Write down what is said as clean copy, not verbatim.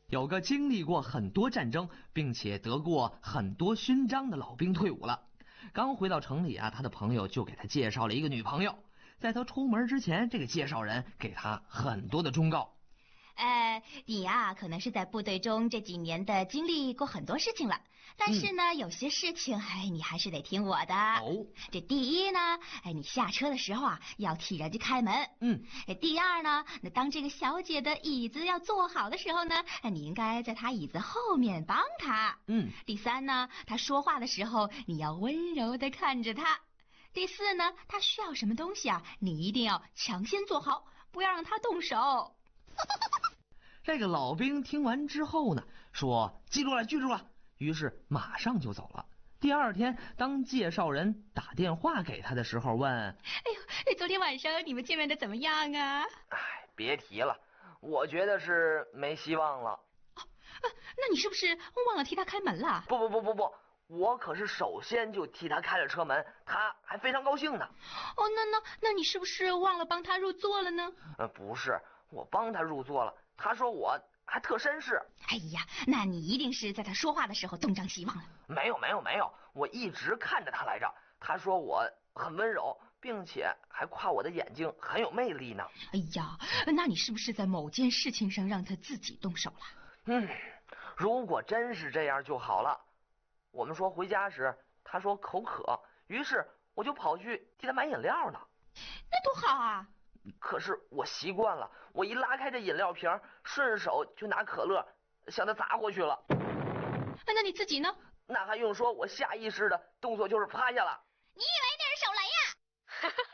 有个经历过很多战争，并且得过很多勋章的老兵退伍了。刚回到城里啊，他的朋友就给他介绍了一个女朋友。在他出门之前，这个介绍人给他很多的忠告。 你呀，可能是在部队中这几年的经历过很多事情了，但是呢，有些事情，你还是得听我的。 哦， 这第一呢，你下车的时候啊，要替人家开门。第二呢，那当这个小姐的椅子要坐好的时候呢，你应该在她椅子后面帮她。第三呢，她说话的时候，你要温柔地看着她。第四呢，她需要什么东西啊，你一定要抢先做好，不要让她动手。 这个老兵听完之后呢，说记住了，记住了，于是马上就走了。第二天，当介绍人打电话给他的时候，问： 哎呦，昨天晚上你们见面的怎么样啊？ 别提了，我觉得是没希望了。 那你是不是忘了替他开门了？ 不，我可是首先就替他开了车门，他还非常高兴呢。 那你是不是忘了帮他入座了呢？ 不是，我帮他入座了，他说我还特绅士。 哎呀，那你一定是在他说话的时候东张西望了。 没有，我一直看着他来着。他说我很温柔，并且还夸我的眼睛很有魅力呢。 哎呀，那你是不是在某件事情上让他自己动手了？ 如果真是这样就好了。我们说回家时，他说口渴，于是我就跑去替他买饮料呢。 那多好啊！ 可是我习惯了，我一拉开这饮料瓶，顺手就拿可乐向他砸过去了。 那你自己呢？ 那还用说，我下意识的动作就是趴下了。 你以为那是手雷呀？